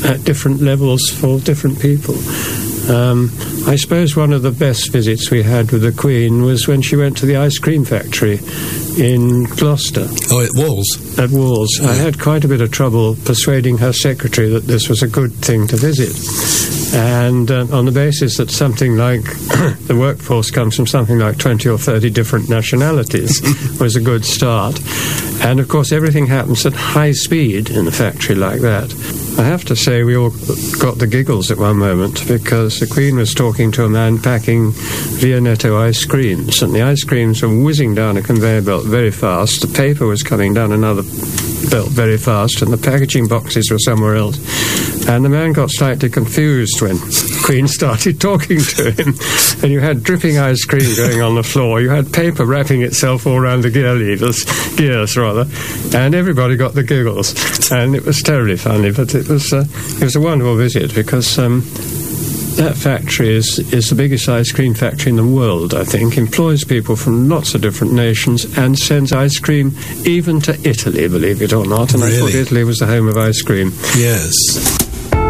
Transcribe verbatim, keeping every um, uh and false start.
at different levels for different people. Um, I suppose one of the best visits we had with the Queen was when she went to the ice cream factory in Gloucester. Oh, at Walls? At Walls. Yeah. I had quite a bit of trouble persuading her secretary that this was a good thing to visit. And uh, on the basis that something like the workforce comes from something like twenty or thirty different nationalities was a good start. And, of course, everything happens at high speed in a factory like that. I have to say we all got the giggles at one moment because the Queen was talking to a man packing Viennetto ice creams, and the ice creams were whizzing down a conveyor belt very fast. The paper was coming down another belt very fast, and the packaging boxes were somewhere else. And the man got slightly confused when Queen started talking to him. And you had dripping ice cream going on the floor. You had paper wrapping itself all around the gear levers, gears rather, and everybody got the giggles. And it was terribly funny, but it was uh, it was a wonderful visit because um, that factory is, is the biggest ice cream factory in the world, I think, employs people from lots of different nations and sends ice cream even to Italy, believe it or not. And really? I thought Italy was the home of ice cream. Yes.